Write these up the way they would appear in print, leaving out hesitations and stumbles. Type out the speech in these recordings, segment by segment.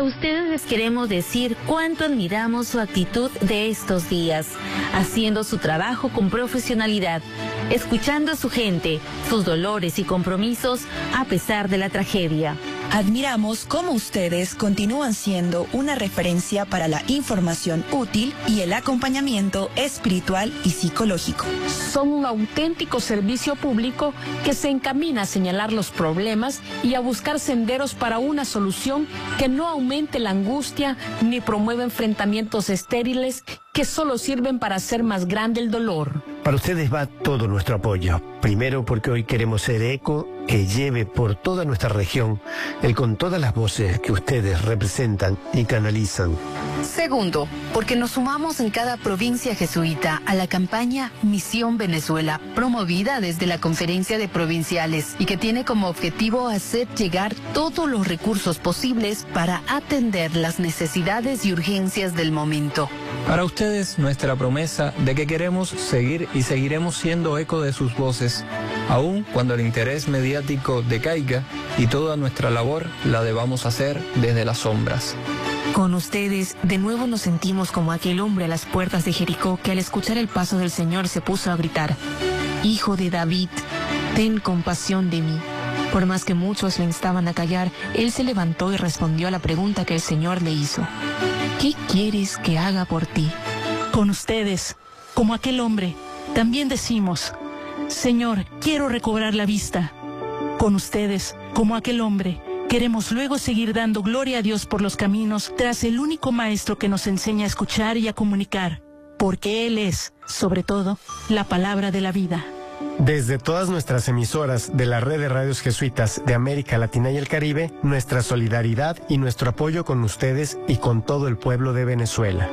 ustedes les queremos decir cuánto admiramos su actitud de estos días, haciendo su trabajo con profesionalidad, escuchando a su gente, sus dolores y compromisos a pesar de la tragedia. Admiramos cómo ustedes continúan siendo una referencia para la información útil y el acompañamiento espiritual y psicológico. Son un auténtico servicio público que se encamina a señalar los problemas y a buscar senderos para una solución que no aumente la angustia ni promueva enfrentamientos estériles que solo sirven para hacer más grande el dolor. Para ustedes va todo nuestro apoyo. Primero, porque hoy queremos ser eco que lleve por toda nuestra región el con todas las voces que ustedes representan y canalizan. Segundo, porque nos sumamos en cada provincia jesuita a la campaña Misión Venezuela, promovida desde la Conferencia de Provinciales y que tiene como objetivo hacer llegar todos los recursos posibles para atender las necesidades y urgencias del momento. Para ustedes, nuestra promesa de que queremos seguir y seguiremos siendo eco de sus voces, aun cuando el interés mediático decaiga y toda nuestra labor la debamos hacer desde las sombras. Con ustedes, de nuevo nos sentimos como aquel hombre a las puertas de Jericó que al escuchar el paso del Señor se puso a gritar: Hijo de David, ten compasión de mí. Por más que muchos le instaban a callar, él se levantó y respondió a la pregunta que el Señor le hizo: ¿qué quieres que haga por ti? Con ustedes, como aquel hombre, también decimos: Señor, quiero recobrar la vista. Con ustedes, como aquel hombre, queremos luego seguir dando gloria a Dios por los caminos tras el único maestro que nos enseña a escuchar y a comunicar, porque Él es, sobre todo, la palabra de la vida. Desde todas nuestras emisoras de la red de radios jesuitas de América Latina y el Caribe, nuestra solidaridad y nuestro apoyo con ustedes y con todo el pueblo de Venezuela.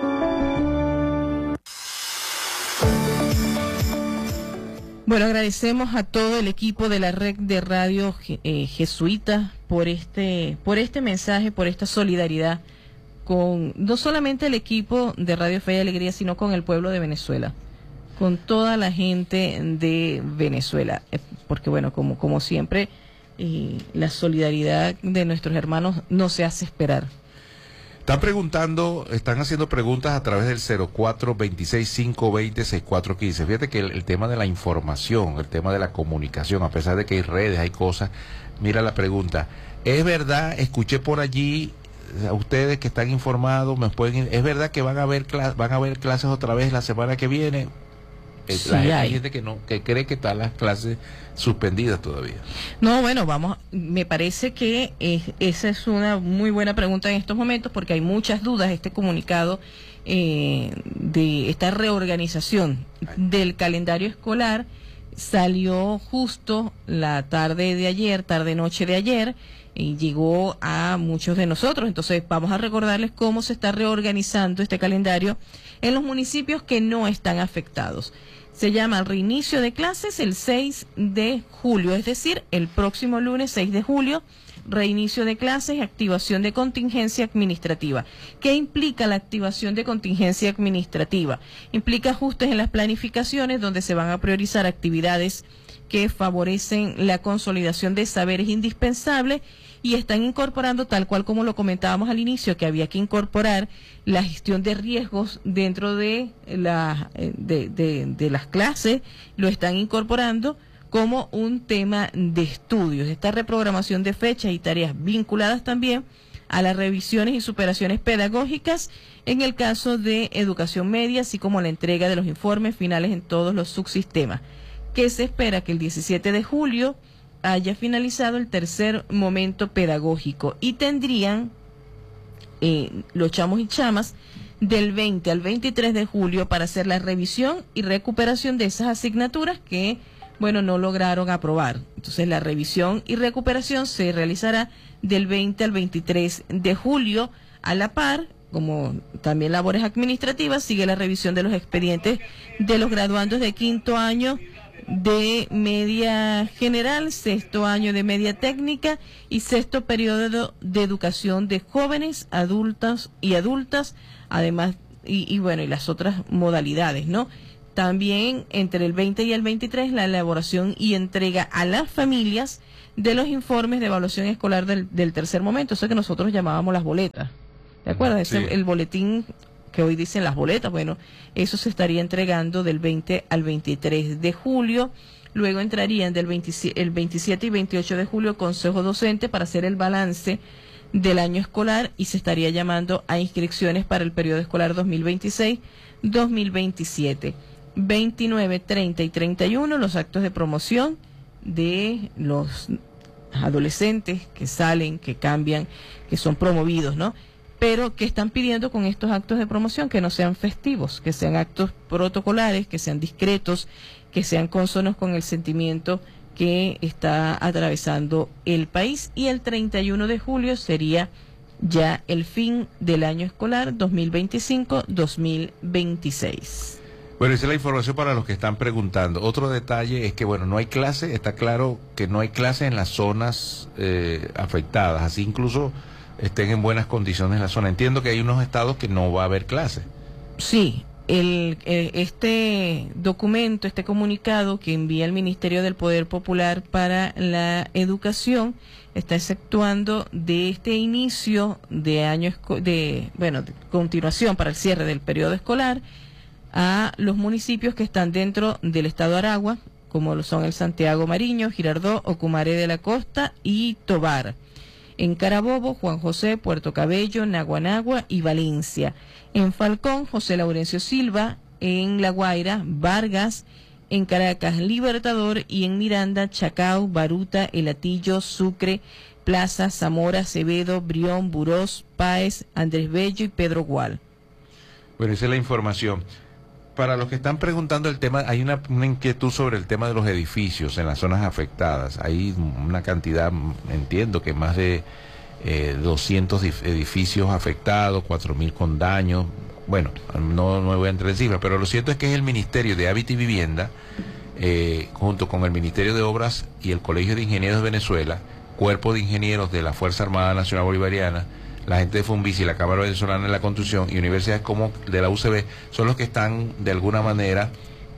Bueno, agradecemos a todo el equipo de la red de radio jesuita por este mensaje, por esta solidaridad con no solamente el equipo de Radio Fe y Alegría, sino con el pueblo de Venezuela, con toda la gente de Venezuela, porque bueno, como siempre, la solidaridad de nuestros hermanos no se hace esperar. Están haciendo preguntas a través del 04-26-520-6415. Fíjate que el tema de la información, el tema de la comunicación, a pesar de que hay redes, hay cosas, mira la pregunta. ¿Es verdad, escuché por allí, a ustedes que están informados, es verdad que van a haber clases otra vez la semana que viene? Sí, hay gente que cree que están las clases suspendidas todavía. No, bueno, me parece que esa es una muy buena pregunta en estos momentos porque hay muchas dudas. Este comunicado de esta reorganización del calendario escolar salió justo la tarde-noche de ayer, y llegó a muchos de nosotros. Entonces vamos a recordarles cómo se está reorganizando este calendario en los municipios que no están afectados. Se llama reinicio de clases el 6 de julio, es decir, el próximo lunes 6 de julio, reinicio de clases y activación de contingencia administrativa. ¿Qué implica la activación de contingencia administrativa? Implica ajustes en las planificaciones donde se van a priorizar actividades que favorecen la consolidación de saberes indispensables y están incorporando, tal cual como lo comentábamos al inicio, que había que incorporar la gestión de riesgos dentro de las clases, lo están incorporando como un tema de estudios. Esta reprogramación de fechas y tareas vinculadas también a las revisiones y superaciones pedagógicas en el caso de educación media, así como la entrega de los informes finales en todos los subsistemas, que se espera que el 17 de julio haya finalizado el tercer momento pedagógico y tendrían los chamos y chamas del 20 al 23 de julio para hacer la revisión y recuperación de esas asignaturas que, bueno, no lograron aprobar. Entonces la revisión y recuperación se realizará del 20 al 23 de julio. A la par, como también labores administrativas, sigue la revisión de los expedientes de los graduandos de quinto año de media general, sexto año de media técnica y sexto periodo de educación de jóvenes, adultos y adultas, además, y bueno, y las otras modalidades, ¿no? También entre el 20 y el 23 la elaboración y entrega a las familias de los informes de evaluación escolar del tercer momento, eso que nosotros llamábamos las boletas. ¿te acuerdas? Sí. El boletín que hoy dicen las boletas, bueno, eso se estaría entregando del 20 al 23 de julio. Luego entrarían el 27 y 28 de julio consejo docente para hacer el balance del año escolar y se estaría llamando a inscripciones para el periodo escolar 2026-2027. 29, 30 y 31 los actos de promoción de los adolescentes que salen, que cambian, que son promovidos, ¿no? Pero que están pidiendo con estos actos de promoción que no sean festivos, que sean actos protocolares, que sean discretos, que sean cónsonos con el sentimiento que está atravesando el país. Y el 31 de julio sería ya el fin del año escolar 2025-2026. Bueno, esa es la información para los que están preguntando. Otro detalle es que, bueno, no hay clase, está claro que no hay clase en las zonas afectadas, así incluso estén en buenas condiciones en la zona. Entiendo que hay unos estados que no va a haber clase. Sí, este documento, este comunicado que envía el Ministerio del Poder Popular para la Educación está exceptuando de este inicio de año de continuación para el cierre del periodo escolar a los municipios que están dentro del estado Aragua, como lo son el Santiago Mariño, Girardot, Ocumare de la Costa y Tovar. En Carabobo, Juan José, Puerto Cabello, Naguanagua y Valencia. En Falcón, José Laurencio Silva. En La Guaira, Vargas. En Caracas, Libertador. Y en Miranda, Chacao, Baruta, El Hatillo, Sucre, Plaza, Zamora, Acevedo, Brión, Burós, Páez, Andrés Bello y Pedro Gual. Bueno, esa es la información. Para los que están preguntando el tema, hay una inquietud sobre el tema de los edificios en las zonas afectadas. Hay una cantidad, entiendo que más de 200 edificios afectados, 4.000 con daños. Bueno, no me voy a entrar en cifras, pero lo cierto es que es el Ministerio de Hábitat y Vivienda, junto con el Ministerio de Obras y el Colegio de Ingenieros de Venezuela, Cuerpo de Ingenieros de la Fuerza Armada Nacional Bolivariana, la gente de Funvici, la Cámara Venezolana de la Construcción y universidades como de la UCB, son los que están de alguna manera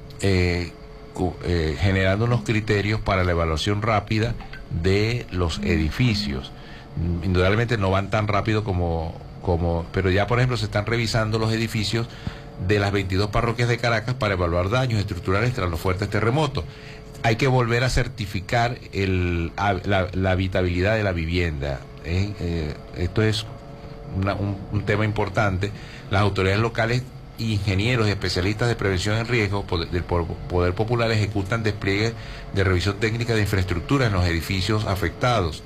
generando unos criterios para la evaluación rápida de los edificios. Indudablemente no van tan rápido pero ya por ejemplo se están revisando los edificios de las 22 parroquias de Caracas para evaluar daños estructurales tras los fuertes terremotos. Hay que volver a certificar la habitabilidad de la vivienda. Esto es un tema importante. Las autoridades locales, ingenieros y especialistas de prevención en riesgo del Poder Popular ejecutan despliegues de revisión técnica de infraestructura en los edificios afectados.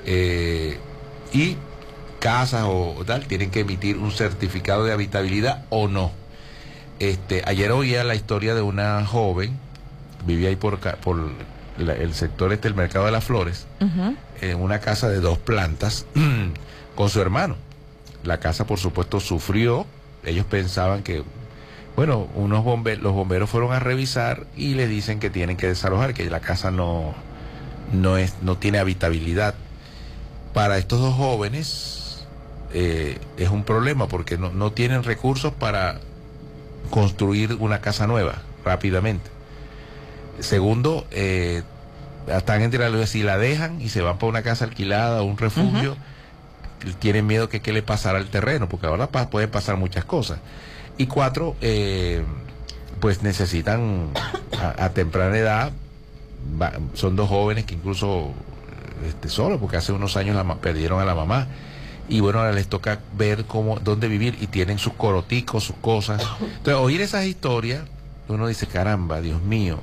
Y casas o tal tienen que emitir un certificado de habitabilidad o no. Ayer oía la historia de una joven, vivía ahí por el sector el Mercado de las Flores, en una casa de 2 plantas con su hermano. La casa por supuesto sufrió. Ellos pensaban que, bueno, los bomberos fueron a revisar y les dicen que tienen que desalojar, que la casa no tiene habitabilidad. Para estos 2 jóvenes es un problema porque no tienen recursos para construir una casa nueva rápidamente. Segundo, están entre la si la dejan y se van para una casa alquilada o un refugio, tienen miedo que qué le pasará al terreno, porque ahora pueden pasar muchas cosas. Y 4, pues necesitan a temprana edad, son 2 jóvenes que incluso solos, porque hace unos años perdieron a la mamá, y bueno, ahora les toca ver dónde vivir, y tienen sus coroticos, sus cosas. Entonces, oír esas historias, uno dice, caramba, Dios mío,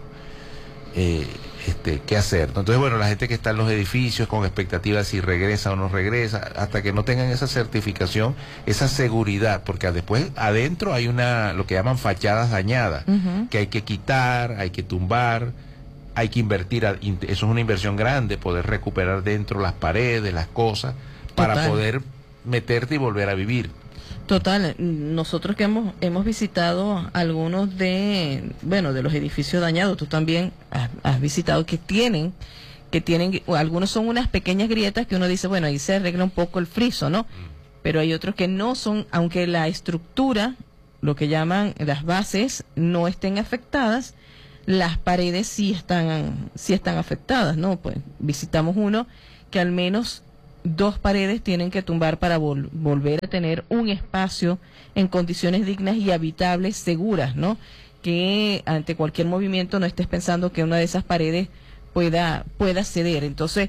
¿qué hacer? Entonces, bueno, la gente que está en los edificios con expectativas si regresa o no regresa, hasta que no tengan esa certificación, esa seguridad, porque después adentro hay lo que llaman fachadas dañadas, que hay que quitar, hay que tumbar, hay que invertir, eso es una inversión grande, poder recuperar dentro las paredes, las cosas, para poder meterte y volver a vivir. Total, nosotros que hemos visitado algunos de los edificios dañados, tú también has visitado que tienen, algunos son unas pequeñas grietas que uno dice, bueno, ahí se arregla un poco el friso, ¿no? Pero hay otros que no son, aunque la estructura, lo que llaman las bases, no estén afectadas, las paredes sí están afectadas, ¿no? Pues visitamos uno que al menos 2 paredes tienen que tumbar para volver a tener un espacio en condiciones dignas y habitables, seguras, ¿no? Que ante cualquier movimiento no estés pensando que una de esas paredes pueda ceder. Entonces,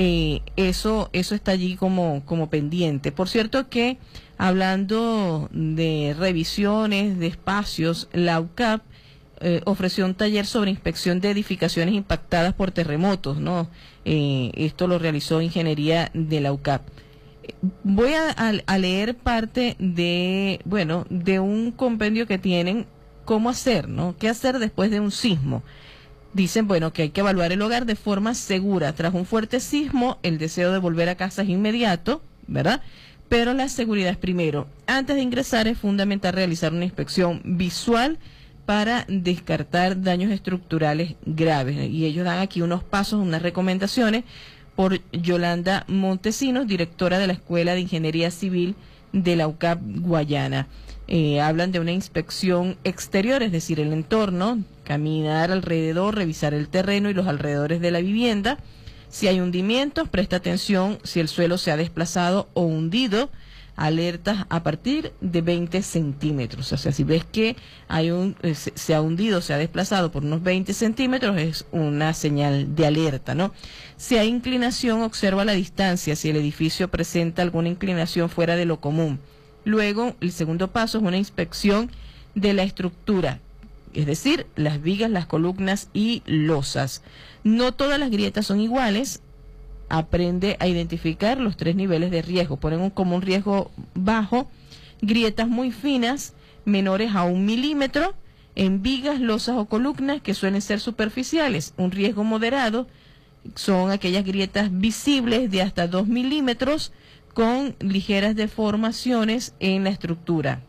eso está allí como pendiente. Por cierto que, hablando de revisiones de espacios, la UCAP ofreció un taller sobre inspección de edificaciones impactadas por terremotos, ¿no? Esto lo realizó Ingeniería de la UCAP. Voy a leer parte de un compendio que tienen, cómo hacer, ¿no? ¿Qué hacer después de un sismo? Dicen, que hay que evaluar el hogar de forma segura. Tras un fuerte sismo, el deseo de volver a casa es inmediato, ¿verdad? Pero la seguridad es primero. Antes de ingresar es fundamental realizar una inspección visual para descartar daños estructurales graves. Y ellos dan aquí unos pasos, unas recomendaciones por Yolanda Montesinos, directora de la Escuela de Ingeniería Civil de la UCAP Guayana. Hablan de una inspección exterior, es decir, el entorno, caminar alrededor, revisar el terreno y los alrededores de la vivienda. Si hay hundimientos, presta atención si el suelo se ha desplazado o hundido. Alertas a partir de 20 centímetros. O sea, si ves que se ha hundido, se ha desplazado por unos 20 centímetros, es una señal de alerta, ¿no? Si hay inclinación, observa la distancia, si el edificio presenta alguna inclinación fuera de lo común. Luego, el segundo paso es una inspección de la estructura, es decir, las vigas, las columnas y losas. No todas las grietas son iguales. Aprende a identificar los 3 niveles de riesgo. Ponen como un riesgo bajo, grietas muy finas, menores a 1 milímetro, en vigas, losas o columnas que suelen ser superficiales. Un riesgo moderado son aquellas grietas visibles de hasta 2 milímetros con ligeras deformaciones en la estructura.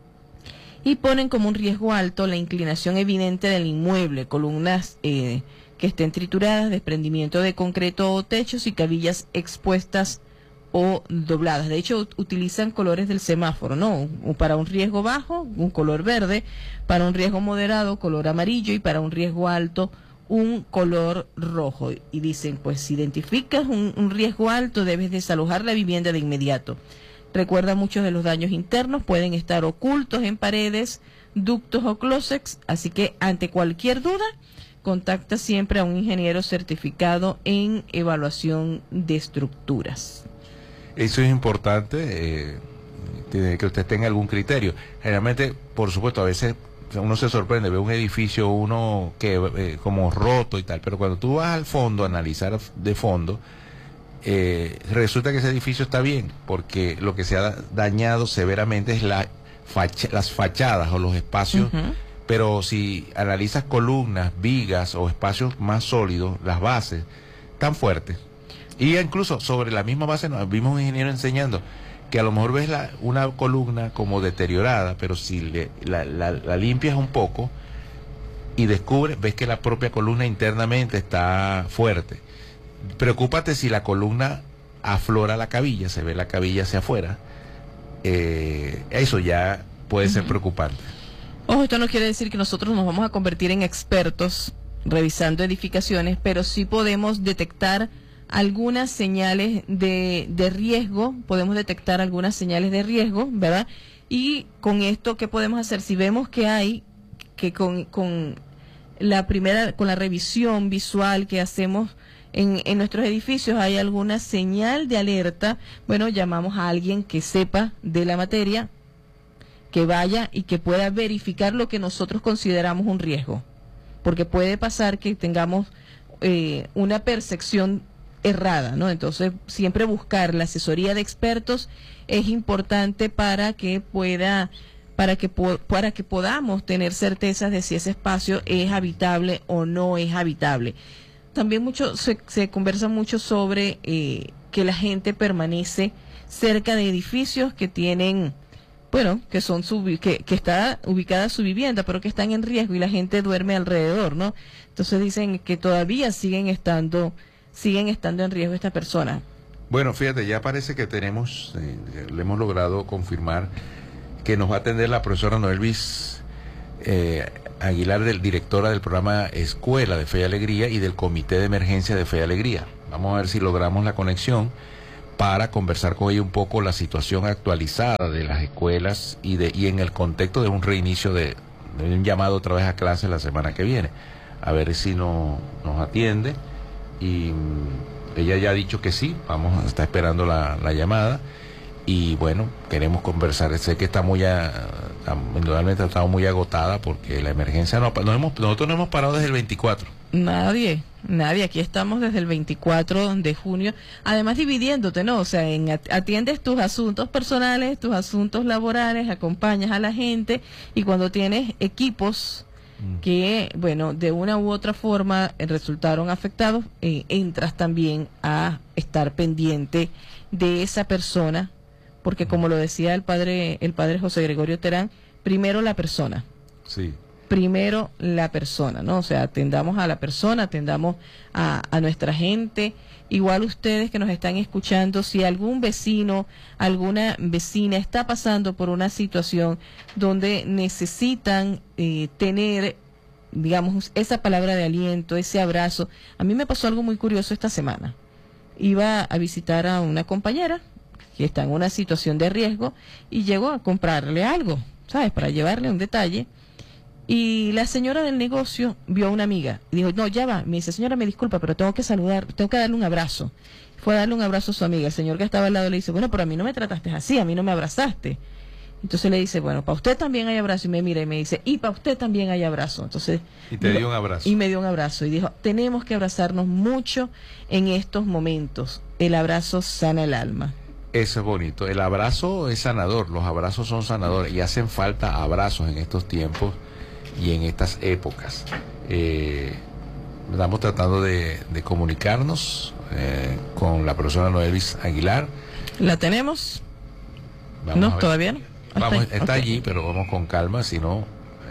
Y ponen como un riesgo alto la inclinación evidente del inmueble, columnas que estén trituradas, desprendimiento de concreto o techos y cabillas expuestas o dobladas. De hecho, utilizan colores del semáforo, ¿no? Para un riesgo bajo, un color verde; para un riesgo moderado, color amarillo; y para un riesgo alto, un color rojo. Y dicen, pues si identificas un riesgo alto, debes desalojar la vivienda de inmediato. Recuerda, muchos de los daños internos pueden estar ocultos en paredes, ductos o closets, así que ante cualquier duda, contacta siempre a un ingeniero certificado en evaluación de estructuras. Eso es importante, que usted tenga algún criterio. Generalmente, por supuesto, a veces uno se sorprende, ve un edificio como roto y tal, pero cuando tú vas al fondo a analizar de fondo, resulta que ese edificio está bien, porque lo que se ha dañado severamente es las fachadas o los espacios. Pero si analizas columnas, vigas o espacios más sólidos, las bases tan fuertes, y incluso sobre la misma base nos vimos un ingeniero enseñando que a lo mejor ves una columna como deteriorada, pero si la limpias un poco y ves que la propia columna internamente está fuerte. Preocúpate si la columna aflora la cabilla, se ve la cabilla hacia afuera, eso ya puede ser preocupante. Ojo, esto no quiere decir que nosotros nos vamos a convertir en expertos revisando edificaciones, pero sí podemos detectar algunas señales de riesgo, ¿verdad? Y con esto, ¿qué podemos hacer? Si vemos que con la revisión visual que hacemos en nuestros edificios hay alguna señal de alerta, llamamos a alguien que sepa de la materia, que vaya y que pueda verificar lo que nosotros consideramos un riesgo, porque puede pasar que tengamos una percepción errada, ¿no? Entonces, siempre buscar la asesoría de expertos es importante para que podamos tener certezas de si ese espacio es habitable o no es habitable. También se conversa mucho sobre que la gente permanece cerca de edificios que tienen, que son que está ubicada su vivienda, pero que están en riesgo y la gente duerme alrededor, ¿no? Entonces dicen que todavía siguen estando en riesgo estas personas. Bueno, fíjate, ya parece que le hemos logrado confirmar que nos va a atender la profesora Noelvis Aguilar, directora del programa Escuela de Fe y Alegría y del Comité de Emergencia de Fe y Alegría. Vamos a ver si logramos la conexión para conversar con ella un poco la situación actualizada de las escuelas y en el contexto de un reinicio de un llamado otra vez a clases la semana que viene. A ver si nos atiende. Y ella ya ha dicho que sí, está esperando la llamada. Y bueno, queremos conversar. Sé que indudablemente estamos muy agotada porque la emergencia nosotros no hemos parado desde el 24. Nadie, aquí estamos desde el 24 de junio, además dividiéndote, ¿no? O sea, atiendes tus asuntos personales, tus asuntos laborales, acompañas a la gente, y cuando tienes equipos que, bueno, de una u otra forma resultaron afectados, entras también a estar pendiente de esa persona, porque como lo decía el padre José Gregorio Terán, primero la persona. Sí. Primero la persona, ¿no? O sea, atendamos a la persona, atendamos a nuestra gente. Igual ustedes que nos están escuchando, si algún vecino, alguna vecina está pasando por una situación donde necesitan tener, digamos, esa palabra de aliento, ese abrazo. A mí me pasó algo muy curioso esta semana. Iba a visitar a una compañera que está en una situación de riesgo y llegó a comprarle algo, ¿sabes? Para llevarle un detalle. Y la señora del negocio vio a una amiga y dijo, no, ya va. Me dice, señora, me disculpa, pero tengo que saludar, tengo que darle un abrazo. Fue a darle un abrazo a su amiga. El señor que estaba al lado le dice, bueno, pero a mí no me trataste así, a mí no me abrazaste. Entonces le dice, bueno, para usted también hay abrazo. Y me mira y me dice, y para usted también hay abrazo. Entonces, y te dio un abrazo. Y me dio un abrazo. Y dijo, tenemos que abrazarnos mucho en estos momentos. El abrazo sana el alma. Eso es bonito. El abrazo es sanador. Los abrazos son sanadores y hacen falta abrazos en estos tiempos y en estas épocas. Estamos tratando de comunicarnos con la profesora Noelvis Aguilar. ¿La tenemos? No, todavía no. Está allí, pero vamos con calma, si no,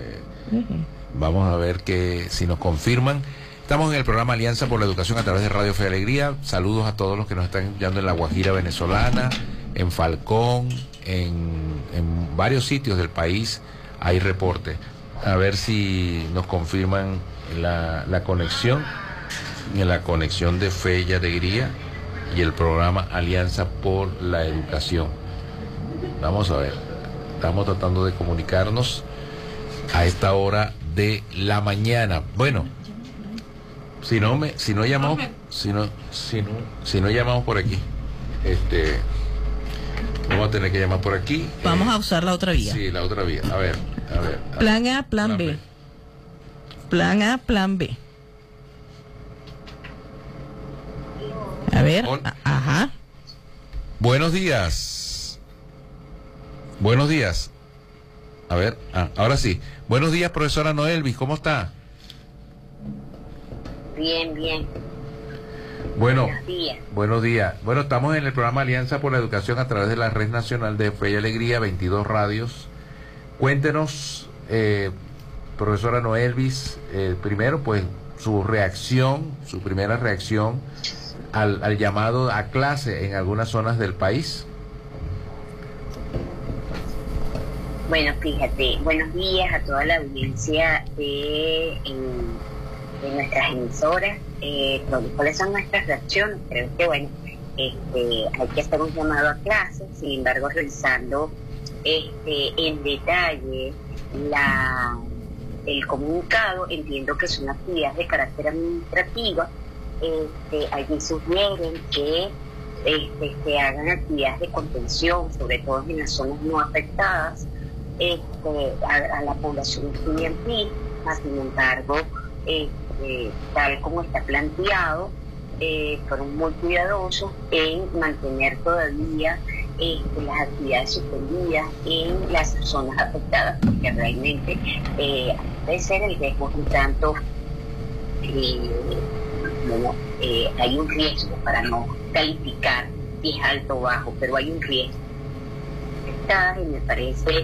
vamos a ver si nos confirman. Estamos en el programa Alianza por la Educación a través de Radio Fe y Alegría. Saludos a todos los que nos están enviando en La Guajira venezolana, en Falcón, en varios sitios del país hay reporte. A ver si nos confirman la conexión de Fe y Alegría y el programa Alianza por la Educación. Vamos a ver, estamos tratando de comunicarnos a esta hora de la mañana. Bueno, si no llamamos por aquí, vamos a tener que llamar por aquí. Vamos a usar la otra vía. Sí, la otra vía. A ver. Plan A, plan B. Plan A, plan B. A ver. Ajá. Buenos días. Buenos días. A ver, ahora sí. Buenos días, profesora Noelvis, ¿cómo está? Bien. Bueno, buenos días. Buenos días. Bueno, estamos en el programa Alianza por la Educación a través de la Red Nacional de Fe y Alegría, 22 radios. Cuéntenos, profesora Noelvis, primero, pues, su primera reacción al llamado a clase en algunas zonas del país. Bueno, fíjate, buenos días a toda la audiencia de nuestras emisoras. ¿Cuáles son nuestras reacciones? Creo que, bueno, hay que hacer un llamado a clase. Sin embargo, revisando en detalle el comunicado, entiendo que son actividades de carácter administrativo. Allí sugieren que se hagan actividades de contención, sobre todo en las zonas no afectadas, a la población estudiantil. Sin embargo, tal como está planteado, fueron muy cuidadosos en mantener todavía las actividades suspendidas en las zonas afectadas, porque realmente puede ser el riesgo un tanto, hay un riesgo, para no calificar si es alto o bajo, pero hay un riesgo. Y me parece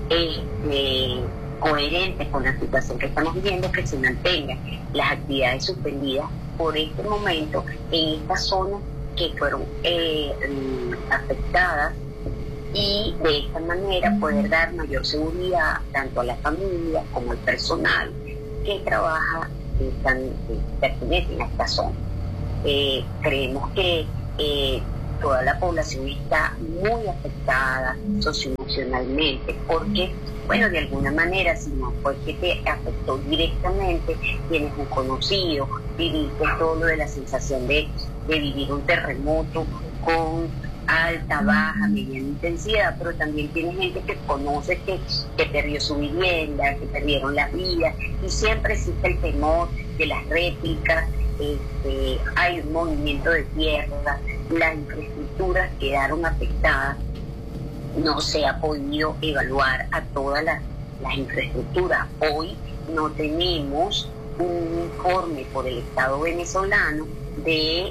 coherente con la situación que estamos viviendo, que se mantengan las actividades suspendidas por este momento en estas zonas que fueron afectadas, y de esta manera poder dar mayor seguridad tanto a las familias como al personal que trabaja pertenecen a esta zona. Creemos que toda la población está muy afectada socioemocionalmente, porque, bueno, de alguna manera, si no fue que te afectó directamente, tienes un conocido, viviste todo lo de la sensación de vivir un terremoto con alta, baja, mediana intensidad, pero también tiene gente que conoce que perdió su vivienda, que perdieron las vidas, y siempre existe el temor de las réplicas. Hay un movimiento de tierra, las infraestructuras quedaron afectadas, no se ha podido evaluar a todas las infraestructuras. Hoy no tenemos un informe por el Estado venezolano de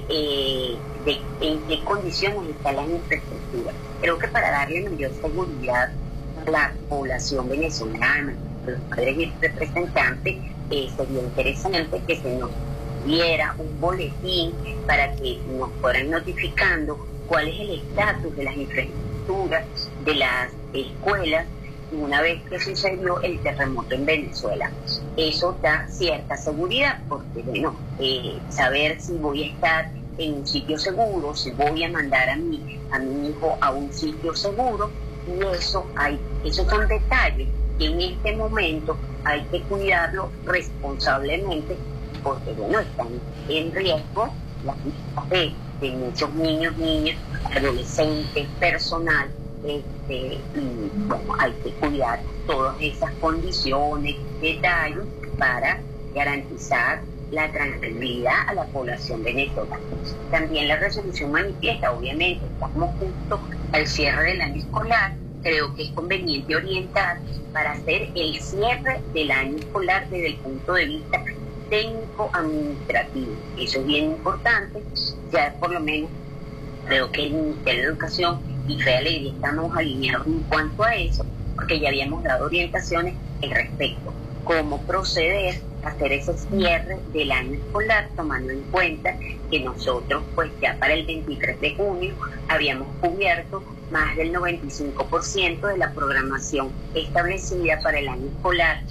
en qué condiciones están las infraestructuras. Creo que para darle mayor seguridad a la población venezolana, a los padres y representantes, sería interesante que se nos diera un boletín para que nos fueran notificando cuál es el estatus de las infraestructuras de las escuelas una vez que sucedió el terremoto en Venezuela. Eso da cierta seguridad, porque bueno, saber si voy a estar en un sitio seguro, si voy a mandar a mi hijo a un sitio seguro, y esos son detalles que en este momento hay que cuidarlo responsablemente, porque bueno, están en riesgo las vidas de muchos niños, niñas, adolescentes, personal, y bueno, hay que cuidar todas esas condiciones, detalles, para garantizar la tranquilidad a la población venezolana. También la resolución manifiesta, obviamente, estamos justo al cierre del año escolar, creo que es conveniente orientar para hacer el cierre del año escolar desde el punto de vista técnico-administrativo. Eso es bien importante, ya por lo menos creo que el Ministerio de Educación y Fe y Alegría estamos alineados en cuanto a eso, porque ya habíamos dado orientaciones al respecto, cómo proceder a hacer ese cierre del año escolar, tomando en cuenta que nosotros pues ya para el 23 de junio habíamos cubierto más del 95% de la programación establecida para el año escolar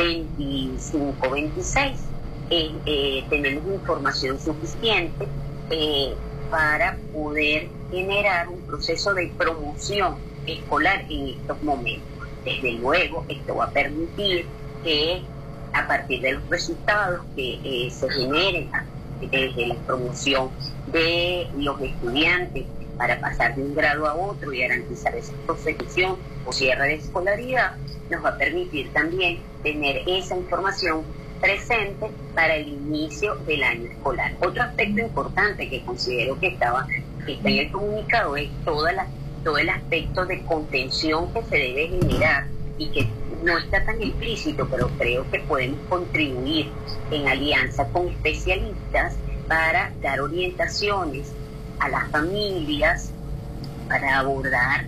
25-26. Tenemos información suficiente para poder generar un proceso de promoción escolar en estos momentos. Desde luego, esto va a permitir que a partir de los resultados que se generen desde la promoción de los estudiantes para pasar de un grado a otro y garantizar esa prosecución o cierre de escolaridad, nos va a permitir también tener esa información presente para el inicio del año escolar. Otro aspecto importante que considero que está en el comunicado es todo el aspecto de contención que se debe generar y que no está tan explícito, pero creo que podemos contribuir en alianza con especialistas para dar orientaciones a las familias, para abordar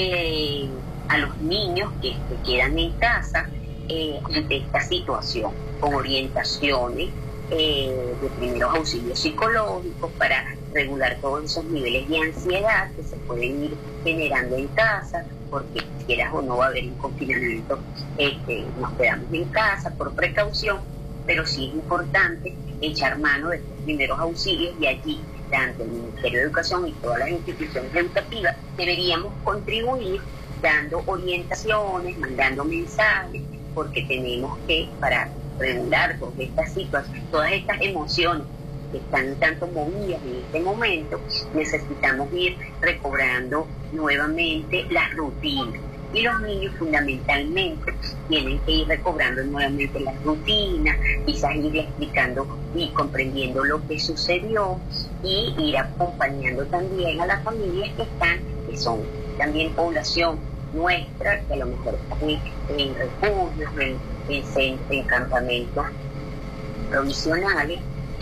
a los niños que quedan en casa ante esta situación, con orientaciones de primeros auxilios psicológicos para regular todos esos niveles de ansiedad que se pueden ir generando en casa, porque quieras o no va a haber un confinamiento, nos quedamos en casa por precaución, pero sí es importante echar mano de estos primeros auxilios, y allí tanto el Ministerio de Educación y todas las instituciones educativas deberíamos contribuir dando orientaciones, mandando mensajes, porque tenemos que, para regular todas estas situaciones, todas estas emociones que están tanto movidas en este momento, necesitamos ir recobrando nuevamente las rutinas. Y los niños fundamentalmente tienen que ir recobrando nuevamente las rutinas, quizás ir explicando y comprendiendo lo que sucedió, y ir acompañando también a las familias que son también población nuestra, que a lo mejor están en refugios, en campamentos provisionales,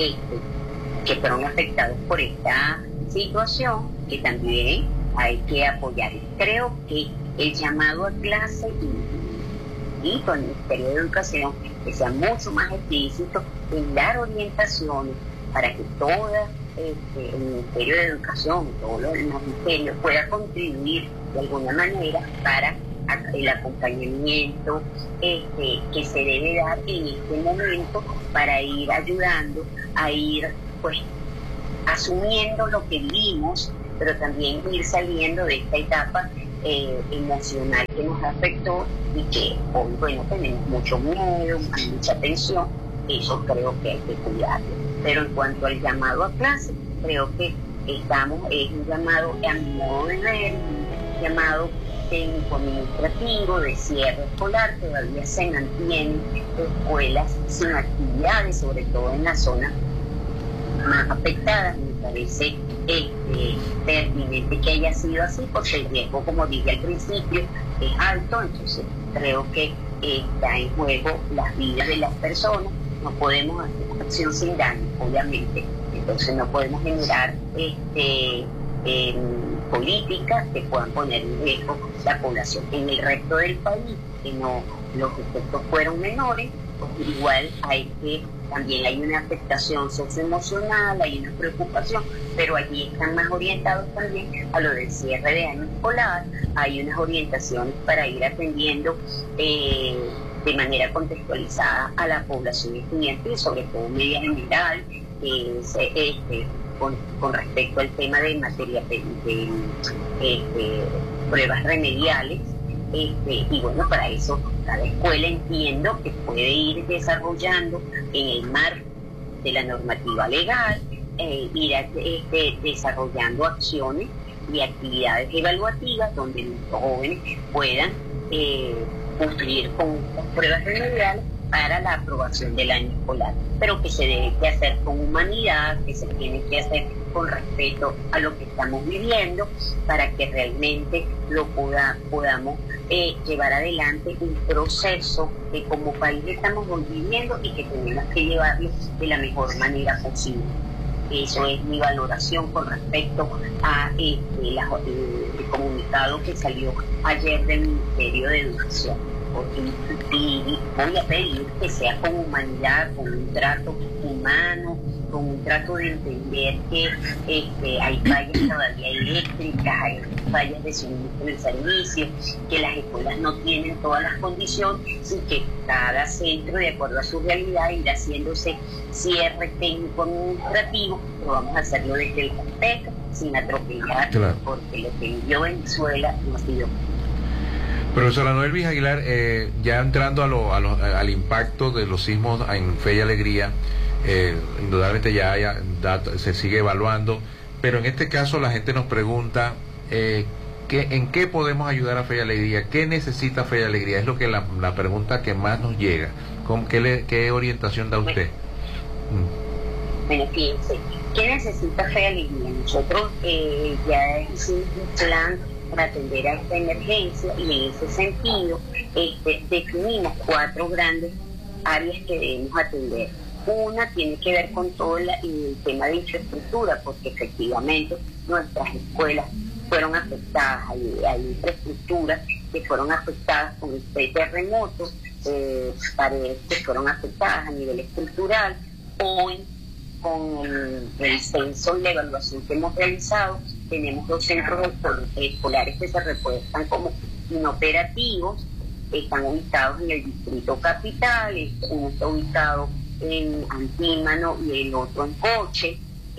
que fueron afectados por esta situación, que también hay que apoyar. Creo que el llamado a clase y con el Ministerio de Educación que sea mucho más explícito en dar orientaciones para que el Ministerio de Educación, todos los ministerios pueda contribuir de alguna manera para el acompañamiento que se debe dar en este momento, para ir ayudando a ir pues asumiendo lo que vivimos pero también ir saliendo de esta etapa emocional que nos afectó y que hoy, bueno, tenemos mucho miedo, mucha tensión. Eso creo que hay que cuidarlo. Pero en cuanto al llamado a clase, creo que es un llamado, a mi modo de ver, un llamado técnico-administrativo de cierre escolar. Todavía se mantienen escuelas sin actividades, sobre todo en las zonas más afectadas. Me parece pertinente que haya sido así, porque el riesgo, como dije al principio, es alto. Entonces creo que está en juego las vidas de las personas. No podemos hacer acción sin daño, obviamente. Entonces no podemos generar políticas que puedan poner en riesgo la población. En el resto del país, que no, los efectos fueron menores, pues igual también hay una afectación socioemocional, hay una preocupación, pero allí están más orientados también a lo del cierre de año escolar. Hay unas orientaciones para ir atendiendo de manera contextualizada a la población estudiantil, sobre todo media general, con respecto al tema de materia de pruebas remediales. Y bueno, para eso cada escuela, entiendo que puede ir desarrollando en el marco de la normativa legal, desarrollando acciones y actividades evaluativas donde los jóvenes puedan cumplir con pruebas remediales para la aprobación del año escolar, pero que se debe de hacer con humanidad, que se tiene que hacer con respeto a lo que estamos viviendo, para que realmente lo podamos llevar adelante un proceso que como país estamos viviendo y que tenemos que llevarlo de la mejor manera posible. Eso es mi valoración con respecto a el comunicado que salió ayer del Ministerio de Educación. Y voy a pedir que sea con humanidad, con un trato humano, con un trato de entender que hay fallas todavía eléctricas, hay fallas de suministro del servicio, que las escuelas no tienen todas las condiciones y que cada centro, de acuerdo a su realidad, irá haciéndose cierre técnico administrativo, pero vamos a hacerlo desde el respeto, sin atropellar, claro, porque lo que vivió Venezuela no ha sido. Profesora Noelvis Aguilar, ya entrando al impacto de los sismos en Fe y Alegría, indudablemente ya se sigue evaluando, pero en este caso la gente nos pregunta ¿en qué podemos ayudar a Fe y Alegría? ¿Qué necesita Fe y Alegría? Es lo que la pregunta que más nos llega. ¿Qué orientación da usted? Bueno, fíjense, ¿qué necesita Fe y Alegría? Nosotros ya hicimos un plan para atender a esta emergencia y en ese sentido definimos 4 grandes áreas que debemos atender. Una tiene que ver con todo el tema de infraestructura, porque efectivamente nuestras escuelas fueron afectadas, hay infraestructuras que fueron afectadas con este terremoto, paredes que fueron afectadas a nivel estructural. Hoy, con el censo y la evaluación que hemos realizado, tenemos 2 centros escolares que se repuestan como inoperativos, están ubicados en el distrito capital, uno está ubicado en Antímano y el otro en Coche.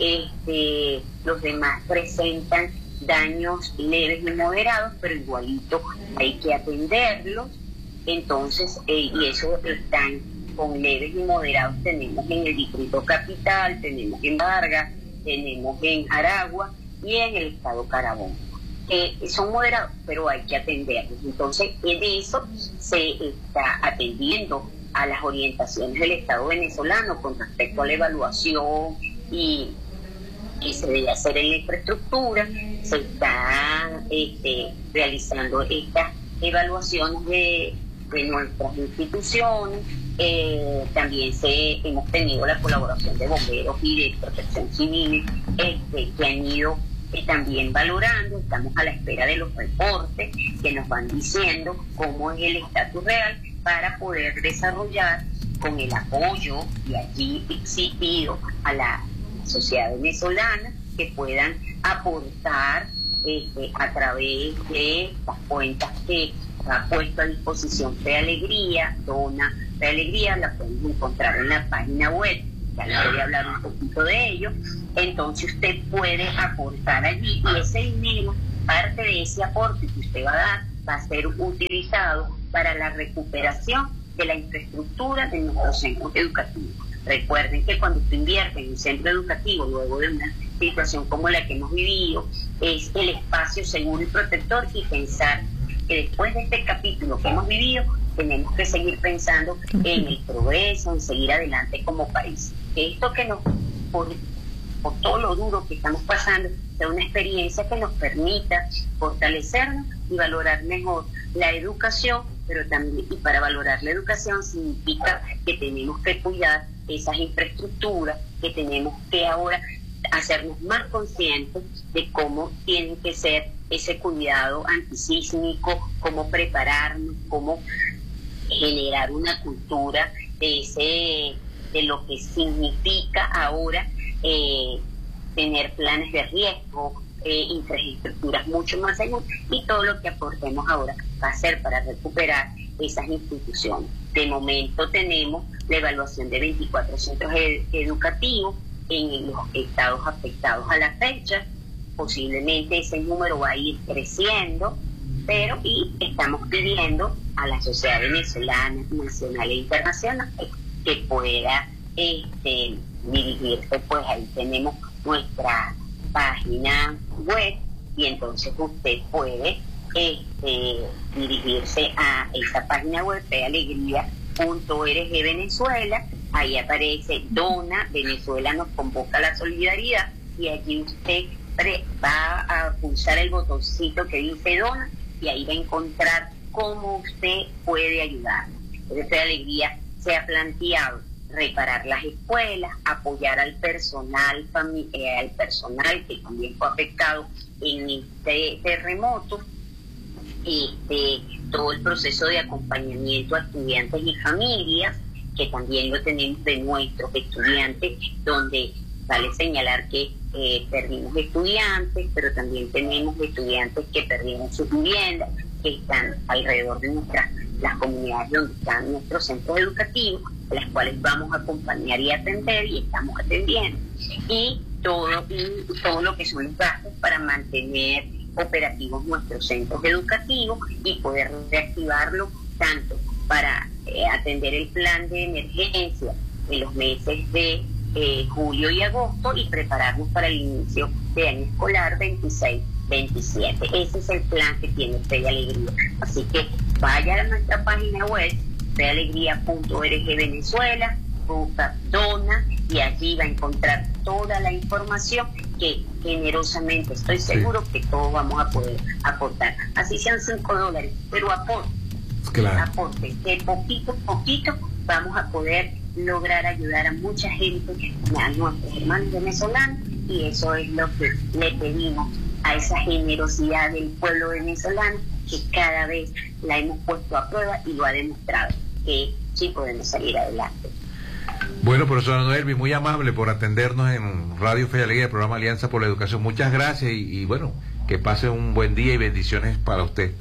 Los demás presentan daños leves y moderados, pero igualito hay que atenderlos. Entonces, y eso están con leves y moderados, tenemos en el distrito capital, tenemos en Vargas, tenemos en Aragua y en el estado Carabobo. Son moderados, pero hay que atenderlos. Entonces, de eso se está atendiendo a las orientaciones del Estado venezolano con respecto a la evaluación y se debe hacer en la infraestructura. Se está realizando estas evaluaciones de nuestras instituciones. También hemos tenido la colaboración de bomberos y de protección civil que han ido también valorando. Estamos a la espera de los reportes que nos van diciendo cómo es el estatus real para poder desarrollar con el apoyo, y allí sí pido a la sociedad venezolana que puedan aportar a través de las cuentas que ha puesto a disposición Fe Alegría, Dona Fe Alegría, la pueden encontrar en la página web, ya les voy a hablar un poquito de ello, entonces usted puede aportar allí y ese dinero, parte de ese aporte que usted va a dar, va a ser utilizado para la recuperación de la infraestructura de nuestros centros educativos. Recuerden que cuando usted invierte en un centro educativo, luego de una situación como la que hemos vivido, es el espacio seguro y protector, y pensar que después de este capítulo que hemos vivido, tenemos que seguir pensando en el progreso, en seguir adelante como país. Que esto que nos, por todo lo duro que estamos pasando, sea una experiencia que nos permita fortalecernos y valorar mejor la educación, pero también, y para valorar la educación significa que tenemos que cuidar esas infraestructuras, que tenemos que ahora hacernos más conscientes de cómo tienen que ser ese cuidado antisísmico, cómo prepararnos, cómo generar una cultura de lo que significa ahora tener planes de riesgo, infraestructuras mucho más seguras, y todo lo que aportemos ahora va a ser para recuperar esas instituciones. De momento tenemos la evaluación de 24 centros educativos en los estados afectados a la fecha. Posiblemente ese número va a ir creciendo, pero y estamos pidiendo a la sociedad venezolana, nacional e internacional, que pueda dirigirse, pues ahí tenemos nuestra página web, y entonces usted puede dirigirse a esa página web de alegría.org Venezuela. Ahí aparece Dona, Venezuela nos convoca a la solidaridad, y allí usted va a pulsar el botoncito que dice Dona, y ahí va a encontrar cómo usted puede ayudar. Desde Alegría se ha planteado reparar las escuelas, apoyar al personal que también fue afectado en este terremoto, todo el proceso de acompañamiento a estudiantes y familias, que también lo tenemos de nuestros estudiantes, donde vale señalar que perdimos estudiantes, pero también tenemos estudiantes que perdieron sus viviendas, que están alrededor de las comunidades donde están nuestros centros educativos, a las cuales vamos a acompañar y atender, y estamos atendiendo, y todo lo que son los gastos para mantener operativos nuestros centros educativos y poder reactivarlo, tanto para atender el plan de emergencia en los meses de julio y agosto, y prepararnos para el inicio de año escolar 26-27. Ese es el plan que tiene Fe y Alegría. Así que vaya a nuestra página web, fealegría.org Venezuela, busca Dona, y allí va a encontrar toda la información que generosamente estoy seguro que todos vamos a poder aportar. Así sean $5, pero aporte. Claro. Aporte, que poquito a poquito vamos a poder lograr ayudar a mucha gente, a nuestros hermanos venezolanos, y eso es lo que le pedimos a esa generosidad del pueblo venezolano, que cada vez la hemos puesto a prueba y lo ha demostrado, que sí podemos salir adelante. Bueno, profesora Noelvi, muy amable por atendernos en Radio Fe y Alegría, el programa Alianza por la Educación. Muchas gracias, y bueno, que pase un buen día y bendiciones para usted.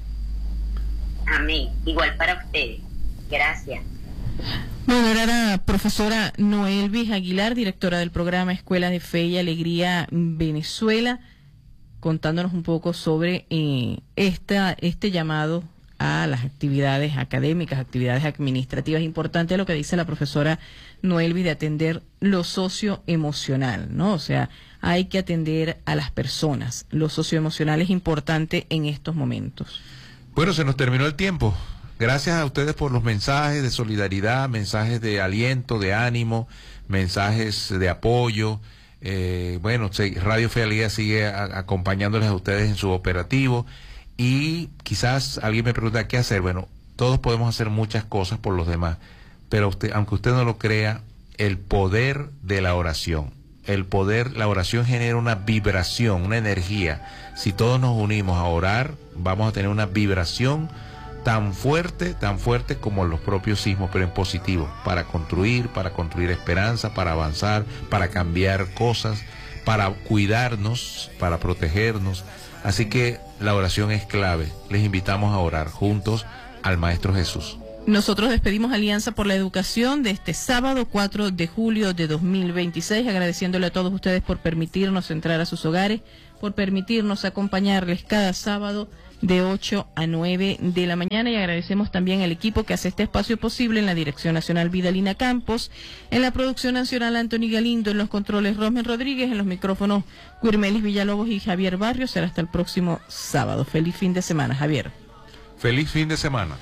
Amén. Igual para ustedes. Gracias. Bueno, era la profesora Noelvis Aguilar, directora del programa Escuela de Fe y Alegría Venezuela, contándonos un poco sobre este llamado a las actividades académicas, actividades administrativas. Importante lo que dice la profesora Noelvis de atender lo socioemocional, ¿no? O sea, hay que atender a las personas. Lo socioemocional es importante en estos momentos. Bueno, se nos terminó el tiempo. Gracias a ustedes por los mensajes de solidaridad, mensajes de aliento, de ánimo, mensajes de apoyo. Bueno, Radio Fe y Alegría sigue acompañándoles a ustedes en su operativo, y quizás alguien me pregunta qué hacer. Bueno, todos podemos hacer muchas cosas por los demás, pero aunque usted no lo crea, el poder de la oración, la oración genera una vibración, una energía. Si todos nos unimos a orar, vamos a tener una vibración tan fuerte como los propios sismos, pero en positivo, para construir esperanza, para avanzar, para cambiar cosas, para cuidarnos, para protegernos. Así que la oración es clave. Les invitamos a orar juntos al Maestro Jesús. Nosotros despedimos Alianza por la Educación de este sábado 4 de julio de 2026, agradeciéndole a todos ustedes por permitirnos entrar a sus hogares, por permitirnos acompañarles cada sábado de 8 a 9 de la mañana, y agradecemos también al equipo que hace este espacio posible en la Dirección Nacional Vidalina Campos, en la Producción Nacional Anthony Galindo, en los controles Rosmen Rodríguez, en los micrófonos Quirmelis Villalobos y Javier Barrios. Será hasta el próximo sábado. Feliz fin de semana, Javier. Feliz fin de semana.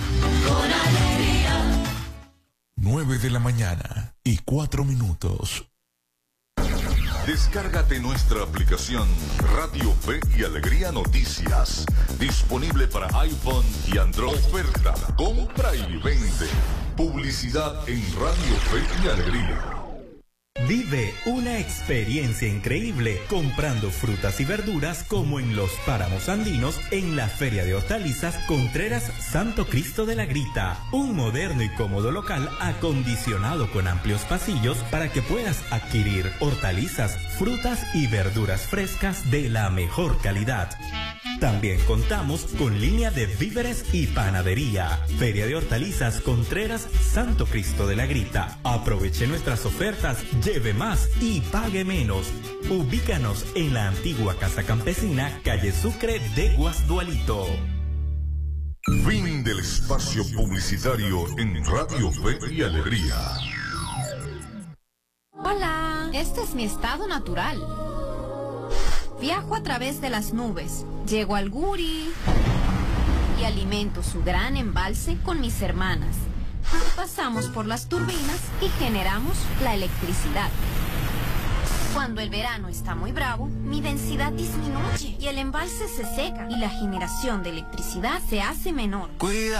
9 de la mañana y 4 minutos. Descárgate nuestra aplicación Radio Fe y Alegría Noticias, disponible para iPhone y Android. Oferta, compra y vende. Publicidad en Radio Fe y Alegría. Vive una experiencia increíble comprando frutas y verduras como en los páramos andinos en la Feria de Hortalizas Contreras Santo Cristo de la Grita. Un moderno y cómodo local acondicionado con amplios pasillos para que puedas adquirir hortalizas, frutas y verduras frescas de la mejor calidad. También contamos con línea de víveres y panadería. Feria de Hortalizas Contreras Santo Cristo de la Grita. Aproveche nuestras ofertas, lleve más y pague menos. Ubícanos en la antigua Casa Campesina, calle Sucre de Guasdualito. Fin del espacio publicitario en Radio Fe y Alegría. Hola, este es mi estado natural. Viajo a través de las nubes, llego al Guri y alimento su gran embalse con mis hermanas. Pasamos por las turbinas y generamos la electricidad. Cuando el verano está muy bravo, mi densidad disminuye y el embalse se seca y la generación de electricidad se hace menor.